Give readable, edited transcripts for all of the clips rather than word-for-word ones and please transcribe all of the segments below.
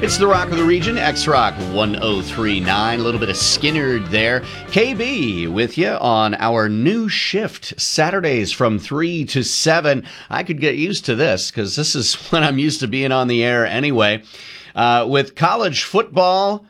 It's the Rock of the Region, X-Rock 1039. A little bit of Skinnerd there. KB with you on our new shift, Saturdays from 3 to 7. I could get used to this because this is when I'm used to being on the air anyway. With college football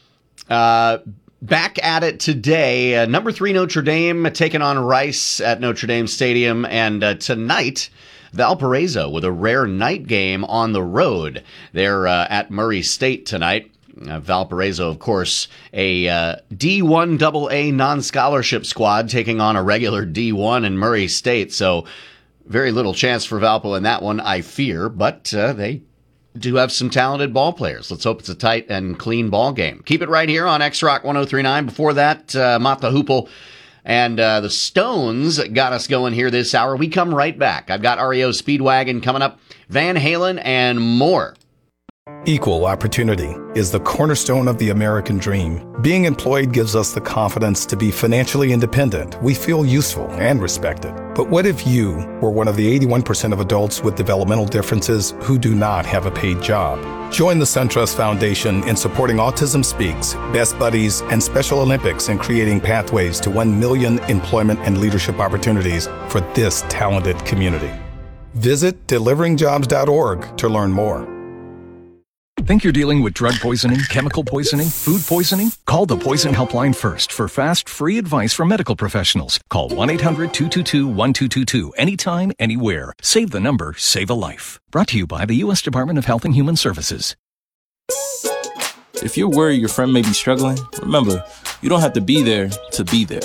back at it today. Number 3 Notre Dame taking on Rice at Notre Dame Stadium. And tonight, Valparaiso with a rare night game on the road. They're at Murray State tonight. Valparaiso, of course, a D1 AA non-scholarship squad taking on a regular D1 in Murray State. So very little chance for Valpo in that one, I fear. But they do have some talented ball players. Let's hope it's a tight and clean ball game. Keep it right here on X-Rock 1039. Before that, Mata Hoople and the Stones got us going here this hour. We come right back. I've got REO Speedwagon coming up, Van Halen, and more. Equal opportunity is the cornerstone of the American dream. Being employed gives us the confidence to be financially independent. We feel useful and respected. But what if you were one of the 81% of adults with developmental differences who do not have a paid job? Join the SunTrust Foundation in supporting Autism Speaks, Best Buddies, and Special Olympics in creating pathways to 1 million employment and leadership opportunities for this talented community. Visit deliveringjobs.org to learn more. Think you're dealing with drug poisoning, chemical poisoning, food poisoning? Call the Poison Helpline first for fast, free advice from medical professionals. Call 1-800-222-1222 anytime, anywhere. Save the number, save a life. Brought to you by the U.S. Department of Health and Human Services. If you're worried your friend may be struggling, remember, you don't have to be there to be there.